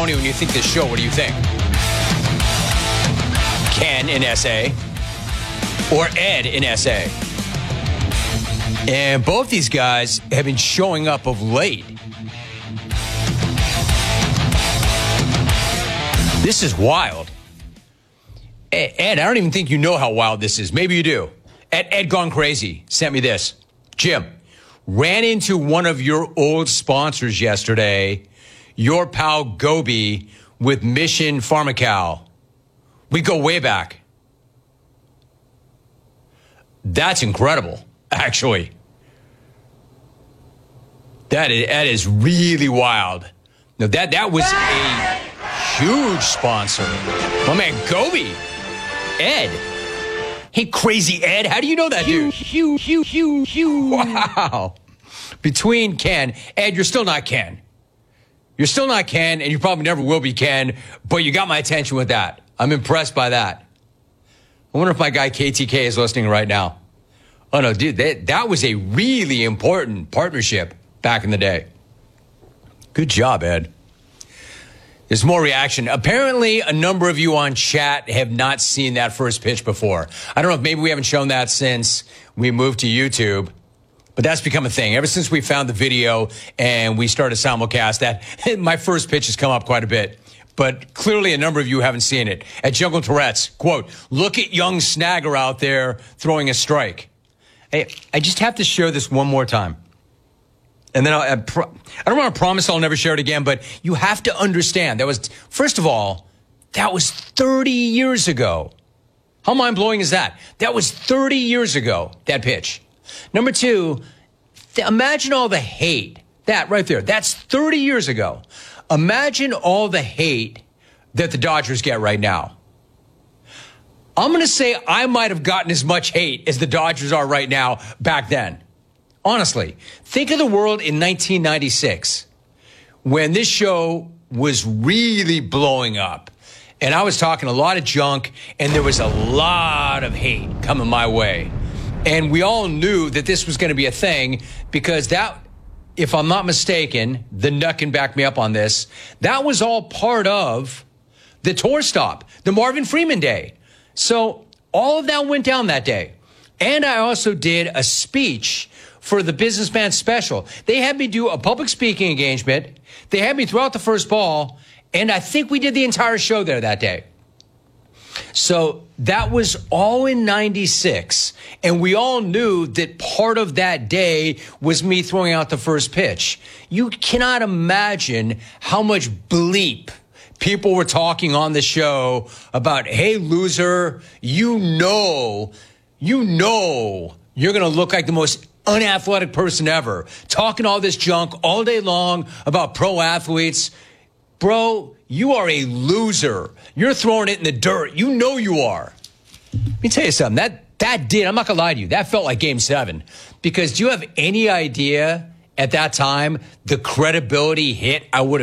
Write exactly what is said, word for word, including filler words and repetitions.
Tony, when you think this show, what do you think? Ken in S A or Ed in S A? And both these guys have been showing up of late. This is wild. Ed, I don't even think you know how wild this is. Maybe you do. Ed, Ed Gone Crazy sent me this. Jim, ran into one of your old sponsors yesterday, your pal Gobi with Mission Pharmacal. We go way back. That's incredible, actually. That is, that is really wild. Now, that, that was a huge sponsor. My man Gobi. Ed. Hey, crazy Ed. How do you know that dude? Hugh, Hugh, Hugh, Hugh. Wow. Between Ken, Ed, you're still not Ken. You're still not Ken, and you probably never will be Ken, but you got my attention with that. I'm impressed by that. I wonder if my guy K T K is listening right now. Oh, no, dude, that, that was a really important partnership back in the day. Good job, Ed. There's more reaction. Apparently, a number of you on chat have not seen that first pitch before. I don't know if maybe we haven't shown that since we moved to YouTube, but that's become a thing. Ever since we found the video and we started simulcast, that my first pitch has come up quite a bit. But clearly, a number of you haven't seen it. At Jungle Tourette's, quote, look at young Snagger out there throwing a strike. Hey, I just have to share this one more time. And then I'll, I, pro- I don't want to promise I'll never share it again, but you have to understand that was, first of all, that was thirty years ago. How mind-blowing is that? That was thirty years ago, that pitch. Number two, th- imagine all the hate. That right there, that's thirty years ago. Imagine all the hate that the Dodgers get right now. I'm going to say I might have gotten as much hate as the Dodgers are right now back then. Honestly, think of the world in nineteen ninety-six when this show was really blowing up. And I was talking a lot of junk, and there was a lot of hate coming my way. And we all knew that this was going to be a thing because that, if I'm not mistaken, the Nut can back me up on this, that was all part of the tour stop, the Marvin Freeman Day. So all of that went down that day. And I also did a speech for the Businessman Special. They had me do a public speaking engagement. They had me throw out the first ball, and I think we did the entire show there that day. So that was all in ninety-six, and we all knew that part of that day was me throwing out the first pitch. You cannot imagine how much bleep people were talking on the show about, hey, loser, you know, you know you're going to look like the most unathletic person ever, talking all this junk all day long about pro athletes. Bro, you are a loser. You're throwing it in the dirt. You know you are. Let me tell you something. That that did, I'm not going to lie to you, that felt like game seven. Because do you have any idea at that time the credibility hit I would have